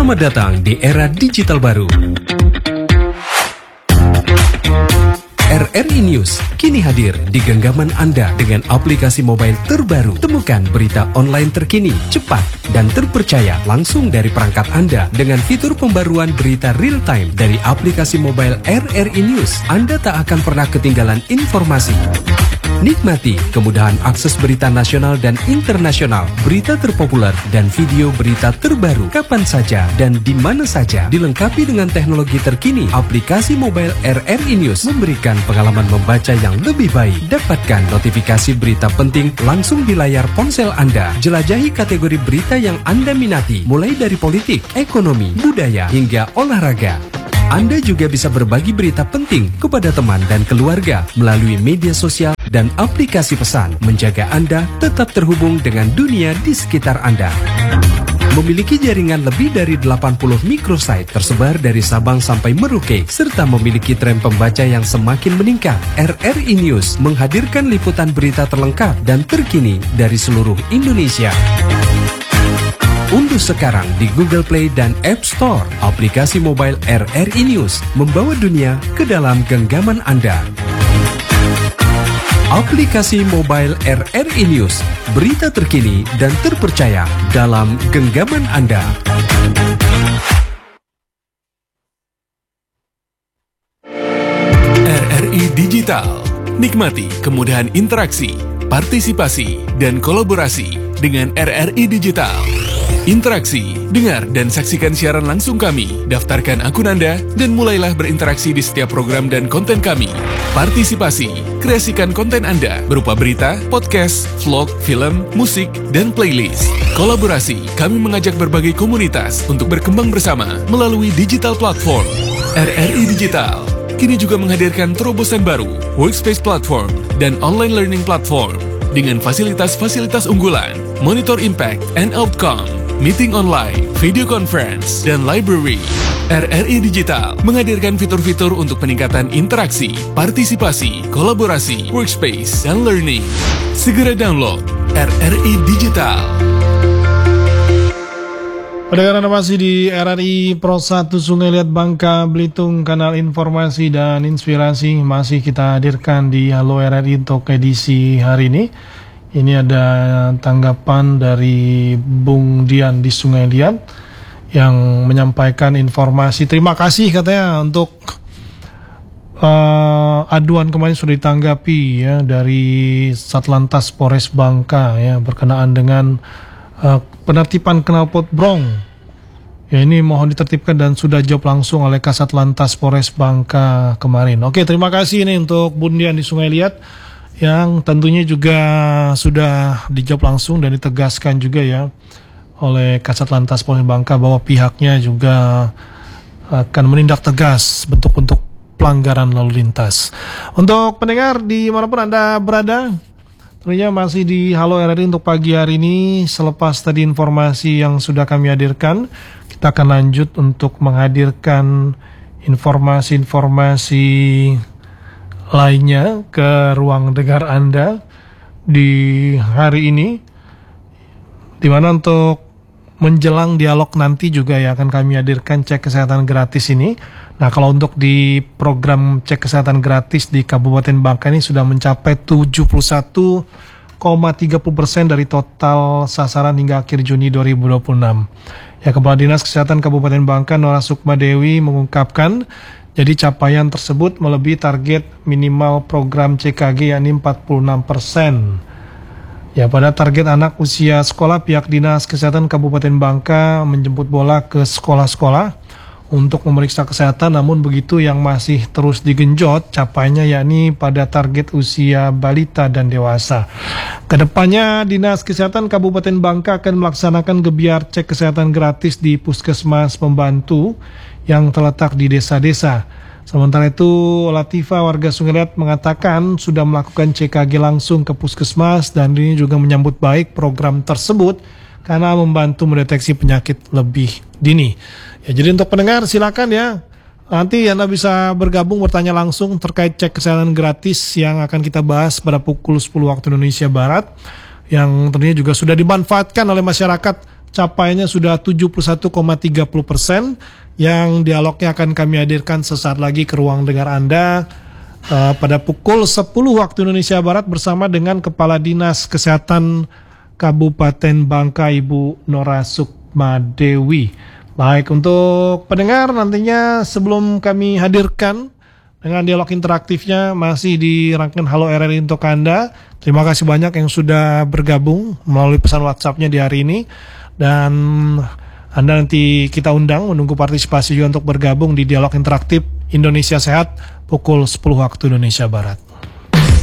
Selamat datang di era digital baru. RRI News kini hadir di genggaman Anda dengan aplikasi mobile terbaru. Temukan berita online terkini, cepat, dan terpercaya langsung dari perangkat Anda dengan fitur pembaruan berita real time dari aplikasi mobile RRI News. Anda tak akan pernah ketinggalan informasi. Nikmati kemudahan akses berita nasional dan internasional, berita terpopuler, dan video berita terbaru kapan saja dan di mana saja. Dilengkapi dengan teknologi terkini, aplikasi mobile RRI News memberikan pengalaman membaca yang lebih baik. Dapatkan notifikasi berita penting langsung di layar ponsel Anda. Jelajahi kategori berita yang Anda minati, mulai dari politik, ekonomi, budaya, hingga olahraga. Anda juga bisa berbagi berita penting kepada teman dan keluarga melalui media sosial dan aplikasi pesan, menjaga Anda tetap terhubung dengan dunia di sekitar Anda. Memiliki jaringan lebih dari 80 microsite tersebar dari Sabang sampai Merauke, serta memiliki tren pembaca yang semakin meningkat. RRI News menghadirkan liputan berita terlengkap dan terkini dari seluruh Indonesia. Unduh sekarang di Google Play dan App Store aplikasi mobile RRI News, membawa dunia ke dalam genggaman Anda. Aplikasi mobile RRI News, berita terkini dan terpercaya dalam genggaman Anda. RRI Digital, nikmati kemudahan interaksi, partisipasi, dan kolaborasi dengan RRI Digital. Interaksi, dengar dan saksikan siaran langsung kami, daftarkan akun Anda, dan mulailah berinteraksi di setiap program dan konten kami. Partisipasi, kreasikan konten Anda berupa berita, podcast, vlog, film, musik, dan playlist. Kolaborasi, kami mengajak berbagai komunitas untuk berkembang bersama melalui digital platform. RRI Digital kini juga menghadirkan terobosan baru, workspace platform, dan online learning platform dengan fasilitas-fasilitas unggulan, monitor impact and outcome, meeting online, video conference, dan library. RRI Digital menghadirkan fitur-fitur untuk peningkatan interaksi, partisipasi, kolaborasi, workspace, dan learning. Segera download RRI Digital. Pendengar Anda masih di RRI Pro 1 Sungai Liat Bangka Belitung, kanal informasi dan inspirasi masih kita hadirkan di Halo RRI untuk edisi hari ini. Ini ada tanggapan dari Bung Dian di Sungai Liat yang menyampaikan informasi. Terima kasih katanya untuk aduan kemarin sudah ditanggapi ya dari Satlantas Polres Bangka ya berkenaan dengan penertiban knalpot brong. Ya ini mohon ditertibkan dan sudah jawab langsung oleh Kasat Lantas Polres Bangka kemarin. Oke, terima kasih ini untuk Bung Dian di Sungai Liat yang tentunya juga sudah dijawab langsung dan ditegaskan juga ya oleh Kasat Lantas Polres Bangka bahwa pihaknya juga akan menindak tegas bentuk-bentuk pelanggaran lalu lintas. Untuk pendengar di manapun Anda berada, tentunya masih di Halo RRI untuk pagi hari ini. Selepas tadi informasi yang sudah kami hadirkan, kita akan lanjut untuk menghadirkan informasi-informasi lainnya ke ruang dengar Anda di hari ini, di mana untuk menjelang dialog nanti juga ya akan kami hadirkan cek kesehatan gratis ini. Nah, kalau untuk di program cek kesehatan gratis di Kabupaten Bangka ini sudah mencapai 71,30% dari total sasaran hingga akhir Juni 2026. Ya, Kepala Dinas Kesehatan Kabupaten Bangka Nora Sukma Dewi mengungkapkan, jadi capaian tersebut melebihi target minimal program CKG yakni 46%. Ya, pada target anak usia sekolah, pihak Dinas Kesehatan Kabupaten Bangka menjemput bola ke sekolah-sekolah untuk memeriksa kesehatan, namun begitu yang masih terus digenjot capaiannya yakni pada target usia balita dan dewasa. Kedepannya Dinas Kesehatan Kabupaten Bangka akan melaksanakan gebiar cek kesehatan gratis di puskesmas pembantu yang terletak di desa-desa. Sementara itu, Latifah warga Sungai Liat mengatakan sudah melakukan CKG langsung ke puskesmas dan ini juga menyambut baik program tersebut karena membantu mendeteksi penyakit lebih dini. Ya, jadi untuk pendengar silakan ya, nanti Anda bisa bergabung bertanya langsung terkait cek kesehatan gratis yang akan kita bahas pada pukul 10 waktu Indonesia Barat, yang tentunya juga sudah dimanfaatkan oleh masyarakat capaiannya sudah 71,30%. Yang dialognya akan kami hadirkan sesaat lagi ke ruang dengar Anda pada pukul 10 waktu Indonesia Barat bersama dengan Kepala Dinas Kesehatan Kabupaten Bangka, Ibu Nora Sukmadewi. Baik, untuk pendengar nantinya sebelum kami hadirkan dengan dialog interaktifnya masih di rangkaian Halo RRI untuk Anda. Terima kasih banyak yang sudah bergabung melalui pesan WhatsApp-nya di hari ini. Dan Anda nanti kita undang menunggu partisipasi juga untuk bergabung di dialog interaktif Indonesia Sehat pukul 10 waktu Indonesia Barat.